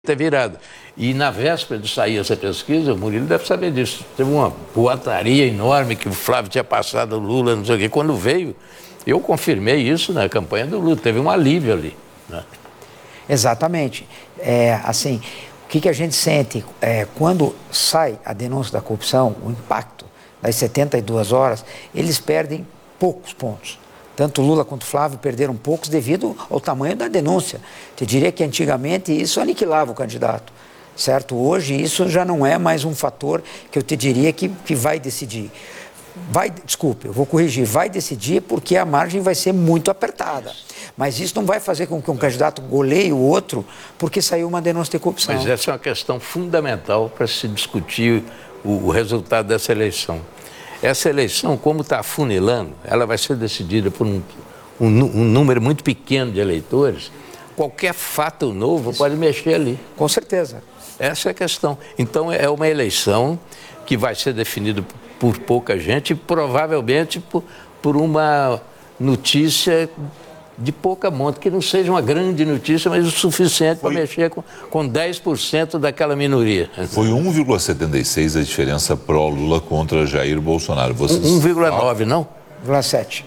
ter virado. E na véspera de sair essa pesquisa, o Murilo deve saber disso. Teve uma boataria enorme que o Flávio tinha passado o Lula, não sei o quê. Quando veio, eu confirmei isso na campanha do Lula. Teve um alívio ali, né? Exatamente. Assim, o que a gente sente quando sai a denúncia da corrupção, o impacto das 72 horas, eles perdem poucos pontos. Tanto Lula quanto Flávio perderam poucos devido ao tamanho da denúncia. Eu diria que antigamente isso aniquilava o candidato, certo? Hoje isso já não é mais um fator que eu te diria que vai decidir. Desculpe, eu vou corrigir, vai decidir porque a margem vai ser muito apertada. Mas isso não vai fazer com que um candidato goleie o outro porque saiu uma denúncia de corrupção. Mas essa é uma questão fundamental para se discutir o resultado dessa eleição. Essa eleição, como está afunilando, ela vai ser decidida por um número muito pequeno de eleitores. Qualquer fato novo pode mexer ali. Com certeza. Essa é a questão. Então, é uma eleição que vai ser definida por pouca gente, provavelmente por uma notícia de pouca monta, que não seja uma grande notícia, mas o suficiente para mexer com 10% daquela minoria. Foi 1,76 a diferença pró-Lula contra Jair Bolsonaro. 1,9, não? 1,7.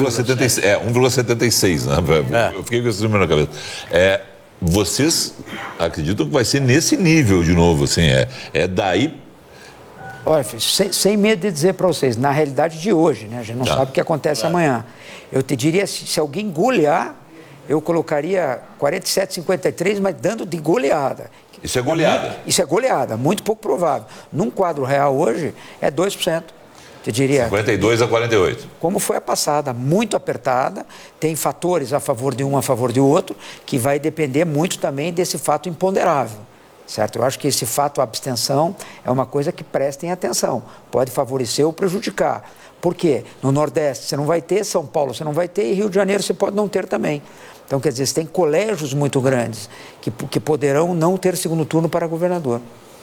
1,76, né? Eu fiquei com esse número na cabeça. Vocês acreditam que vai ser nesse nível de novo, assim, daí... Olha, sem medo de dizer para vocês, na realidade de hoje, né? A gente não sabe o que acontece amanhã. Eu te diria, se alguém golear, eu colocaria 47-53, mas dando de goleada. Isso é goleada? Isso é goleada, muito pouco provável. Num quadro real hoje, é 2%. Te diria. 52-48. Como foi a passada, muito apertada, tem fatores a favor de um, a favor de outro, que vai depender muito também desse fato imponderável. Certo? Eu acho que esse fato, a abstenção, é uma coisa que prestem atenção. Pode favorecer ou prejudicar. Por quê? No Nordeste você não vai ter, São Paulo você não vai ter e Rio de Janeiro você pode não ter também. Então, quer dizer, você tem colégios muito grandes que poderão não ter segundo turno para governador.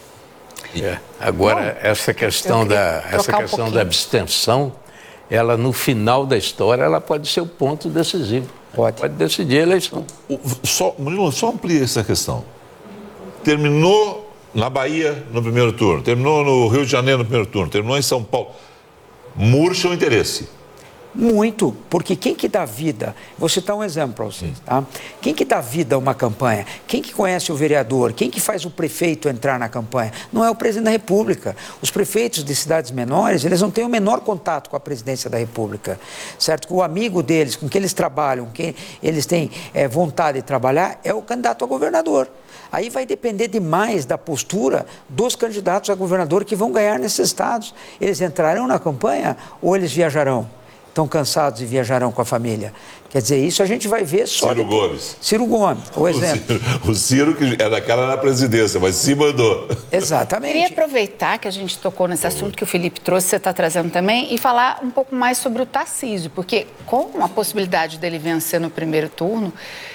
Agora, essa questão da abstenção, ela no final da história, ela pode ser o ponto decisivo. Pode decidir a eleição. Murilo, só amplia essa questão. Terminou na Bahia no primeiro turno, terminou no Rio de Janeiro no primeiro turno, terminou em São Paulo. Murcha o interesse. Muito, porque quem que dá vida, vou citar um exemplo para vocês, tá? Quem que dá vida a uma campanha? Quem que conhece o vereador? Quem que faz o prefeito entrar na campanha? Não é o presidente da República. Os prefeitos de cidades menores, eles não têm o menor contato com a presidência da República, certo? O amigo deles, com quem eles trabalham, com quem eles têm vontade de trabalhar, é o candidato a governador. Aí vai depender demais da postura dos candidatos a governador que vão ganhar nesses estados. Eles entrarão na campanha ou eles viajarão? Estão cansados e viajarão com a família. Quer dizer, isso a gente vai ver só... Ciro Gomes. Ciro Gomes, o exemplo. O Ciro que é daquela na presidência, mas se mandou. Exatamente. Queria aproveitar que a gente tocou nesse assunto que o Felipe trouxe, você está trazendo também, e falar um pouco mais sobre o Tarcísio, porque com a possibilidade dele vencer no primeiro turno,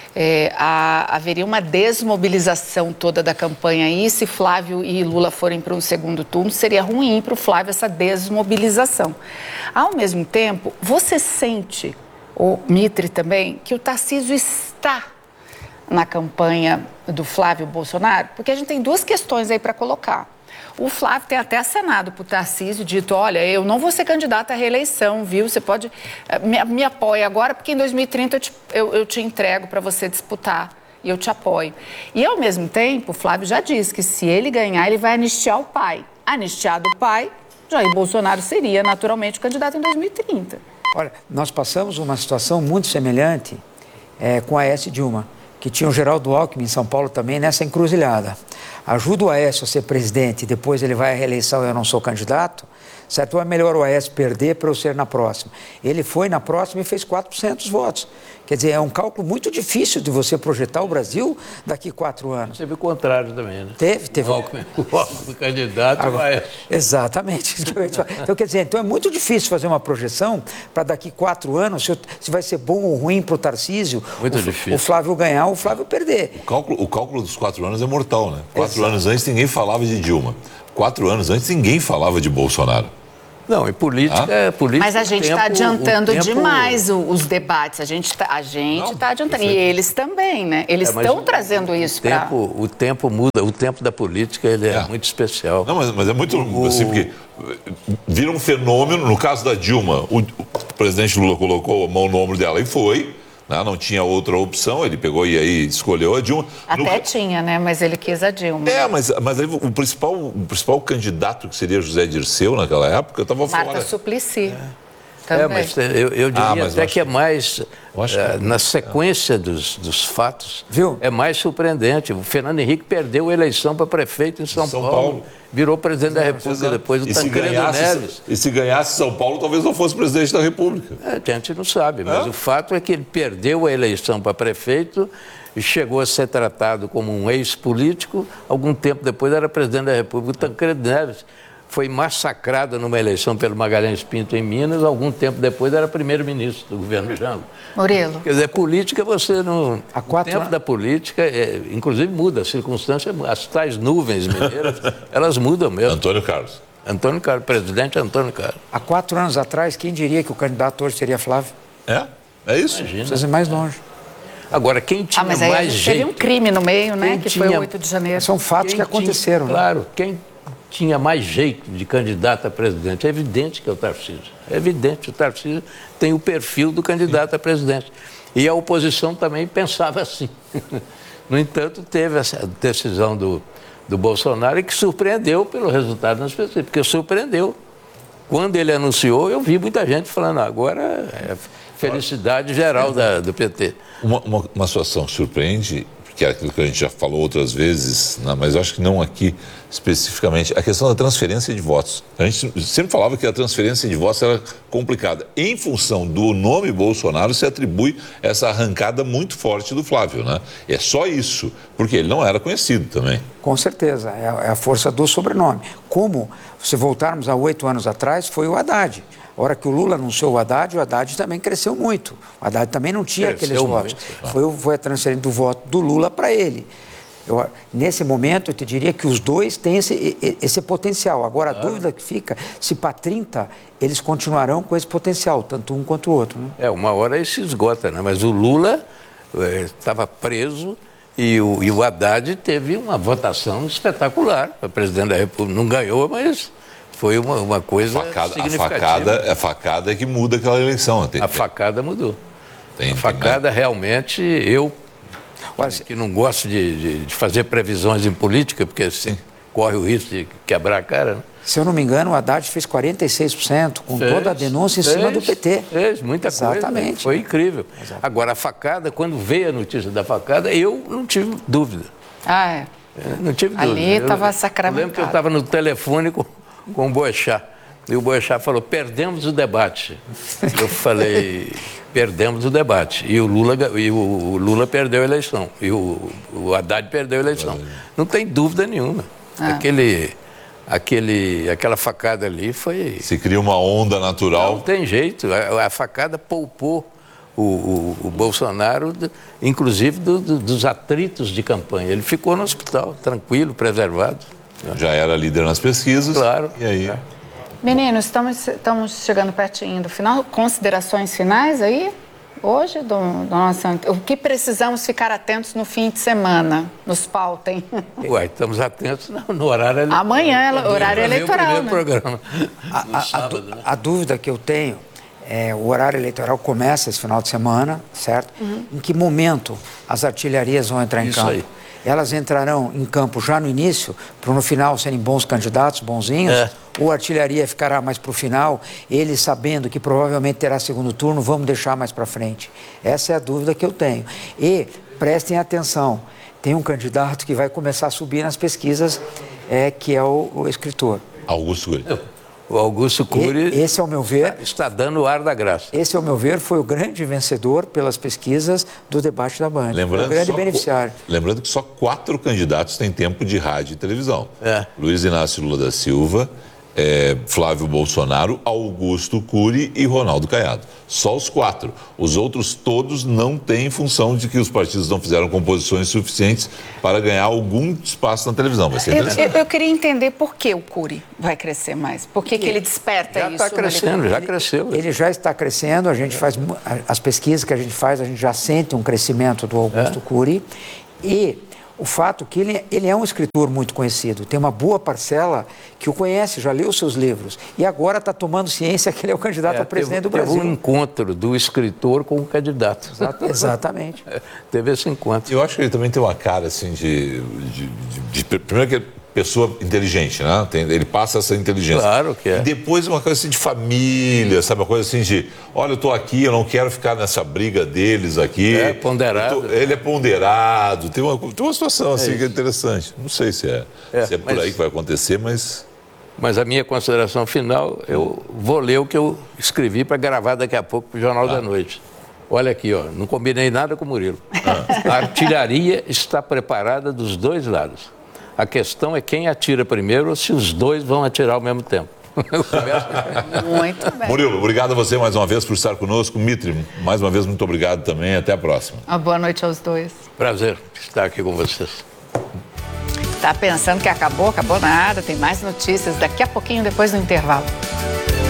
haveria uma desmobilização toda da campanha aí. Se Flávio e Lula forem para um segundo turno, seria ruim para o Flávio essa desmobilização. Ao mesmo tempo, você sente, o Mitre também, que o Tarcísio está na campanha do Flávio Bolsonaro? Porque a gente tem duas questões aí para colocar. O Flávio tem até acenado para o Tarcísio, dito, olha, eu não vou ser candidato à reeleição, viu? Você pode, me apoia agora, porque em 2030 eu te entrego para você disputar e eu te apoio. E, ao mesmo tempo, o Flávio já disse que se ele ganhar, ele vai anistiar o pai. Anistiado o pai, Jair Bolsonaro seria naturalmente o candidato em 2030. Olha, nós passamos uma situação muito semelhante com a Aécio Dilma, que tinha o Geraldo Alckmin em São Paulo também nessa encruzilhada. Ajuda o Aécio a ser presidente, depois ele vai à reeleição e eu não sou candidato, certo? Ou é melhor o Aécio perder para eu ser na próxima? Ele foi na próxima e fez 4% dos votos. Quer dizer, é um cálculo muito difícil de você projetar o Brasil daqui a 4 anos. Teve o contrário também, né? Teve. O Alckmin candidato vai... Exatamente. Então, quer dizer, então é muito difícil fazer uma projeção para daqui a 4 anos, se vai ser bom ou ruim para o Tarcísio, o Flávio ganhar ou o Flávio perder. O cálculo dos 4 anos é mortal, né? 4 anos antes ninguém falava de Dilma. 4 anos antes ninguém falava de Bolsonaro. Não, em política... Mas a gente está adiantando demais os debates. A gente está adiantando. E eles também, né? Eles estão trazendo isso para... O tempo muda. O tempo da política ele é muito especial. Não, mas é muito... Assim, porque vira um fenômeno. No caso da Dilma, o presidente Lula colocou a mão no ombro dela e foi... Não tinha outra opção, ele pegou e aí escolheu a Dilma. Até tinha, né? Mas ele quis a Dilma. Mas aí o principal candidato, que seria José Dirceu naquela época, estava fora. Marta Suplicy. Mas eu diria até que é mais, na sequência dos fatos, é mais surpreendente. O Fernando Henrique perdeu a eleição para prefeito em São Paulo. Virou presidente da República depois do Tancredo Neves. E se ganhasse São Paulo, talvez não fosse presidente da República. A gente não sabe, mas o fato é que ele perdeu a eleição para prefeito e chegou a ser tratado como um ex-político. Algum tempo depois era presidente da República. O Tancredo Neves foi massacrado numa eleição pelo Magalhães Pinto em Minas. Algum tempo depois era primeiro-ministro do governo Jango. Murilo. Quer dizer, política você não... O tempo da política, inclusive, muda. A circunstância, as tais nuvens mineiras, elas mudam mesmo. Antônio Carlos, presidente Antônio Carlos. Há 4 anos atrás, quem diria que o candidato hoje seria Flávio? É isso? Imagina. Precisa ir mais longe. Agora, quem tinha mas aí mais jeito... Teve um crime no meio, né? Que foi o 8 de janeiro. São fatos que aconteceram. Claro, quem tinha mais jeito de candidato a presidente. É evidente que é o Tarcísio. É evidente, o Tarcísio tem o perfil do candidato a presidente. E a oposição também pensava assim. No entanto, teve essa decisão do Bolsonaro que surpreendeu pelo resultado nas pesquisas, porque surpreendeu. Quando ele anunciou, eu vi muita gente falando, agora é felicidade geral do PT. Uma situação que surpreende, que é aquilo que a gente já falou outras vezes, mas eu acho que não aqui especificamente, a questão da transferência de votos. A gente sempre falava que a transferência de votos era complicada. Em função do nome Bolsonaro, se atribui essa arrancada muito forte do Flávio, né? É só isso, porque ele não era conhecido também. Com certeza, é a força do sobrenome. Como, se voltarmos a 8 anos atrás, foi o Haddad. A hora que o Lula anunciou o Haddad também cresceu muito. O Haddad também não tinha aqueles votos. Foi a transferência do voto do Lula para ele. Nesse momento, eu te diria que os dois têm esse potencial. Agora, a dúvida que fica, se para 30, eles continuarão com esse potencial, tanto um quanto o outro. Né? Uma hora ele se esgota, né? Mas o Lula estava preso e o Haddad teve uma votação espetacular para presidente da República. Não ganhou, mas... Foi uma coisa significativa. A facada é que muda aquela eleição. A facada mudou. A facada realmente, que não gosto de fazer previsões em política, porque corre o risco de quebrar a cara. Né? Se eu não me engano, o Haddad fez 46%, com toda a denúncia em cima do PT. Fez muita Exatamente. Coisa. Foi incrível. Exatamente. Agora, a facada, quando veio a notícia da facada, eu não tive dúvida. Não tive dúvida. Ali estava sacramentado. Eu lembro que eu estava no telefone com o Boechat. E o Boechat falou, perdemos o debate. Eu falei, perdemos o debate. E o Lula perdeu a eleição. E o Haddad perdeu a eleição. Não tem dúvida nenhuma. Aquela facada ali foi... Se cria uma onda natural. Não tem jeito. A facada poupou o Bolsonaro, inclusive dos atritos de campanha. Ele ficou no hospital, tranquilo, preservado. Já era líder nas pesquisas. Claro. E aí? Meninos, estamos chegando pertinho do final. Considerações finais aí, hoje, do nosso... O que precisamos ficar atentos no fim de semana? Nos pautem. Estamos atentos no horário eleitoral. Amanhã, horário eleitoral, né? Programa. A dúvida que eu tenho é, o horário eleitoral começa esse final de semana, certo? Em que momento as artilharias vão entrar em campo? Aí. Elas entrarão em campo já no início, para no final serem bons candidatos, bonzinhos? Ou a artilharia ficará mais para o final, eles sabendo que provavelmente terá segundo turno, vamos deixar mais para frente? Essa é a dúvida que eu tenho. E prestem atenção, tem um candidato que vai começar a subir nas pesquisas, que é o escritor. Augusto Cury. O Augusto Cury, esse, ao meu ver, está dando o ar da graça. Esse, ao meu ver, foi o grande vencedor pelas pesquisas do debate da Band. O grande beneficiário. Lembrando que só 4 candidatos têm tempo de rádio e televisão. Luiz Inácio Lula da Silva, Flávio Bolsonaro, Augusto Cury e Ronaldo Caiado. Só os 4. Os outros todos não têm, em função de que os partidos não fizeram composições suficientes para ganhar algum espaço na televisão. Vai ser interessante. Eu queria entender por que o Cury vai crescer mais. Por que ele desperta já isso? Já está crescendo, já cresceu. Ele já está crescendo, a gente faz as pesquisas que a gente faz, a gente já sente um crescimento do Augusto Cury. E o fato que ele é um escritor muito conhecido, tem uma boa parcela que o conhece, já leu os seus livros, e agora está tomando ciência que ele é o candidato a presidente do Brasil. Teve um encontro do escritor com o candidato. Exatamente. Teve esse encontro. Eu acho que ele também tem uma cara, assim, primeiro que é pessoa inteligente, né? Ele passa essa inteligência. Claro que é. E depois uma coisa assim de família, sabe? Uma coisa assim de, olha, eu tô aqui, eu não quero ficar nessa briga deles aqui. É ponderado. Ele é ponderado. Tem uma situação assim que é interessante. Não sei se é por aí que vai acontecer, mas... Mas a minha consideração final, eu vou ler o que eu escrevi para gravar daqui a pouco para o Jornal da Noite. Olha aqui, ó, não combinei nada com o Murilo. A artilharia está preparada dos dois lados. A questão é quem atira primeiro ou se os dois vão atirar ao mesmo tempo. Muito bem. Murilo, obrigado a você mais uma vez por estar conosco. Mitri, mais uma vez, muito obrigado também. Até a próxima. Uma boa noite aos dois. Prazer estar aqui com vocês. Tá pensando que acabou? Acabou nada. Tem mais notícias daqui a pouquinho, depois do intervalo.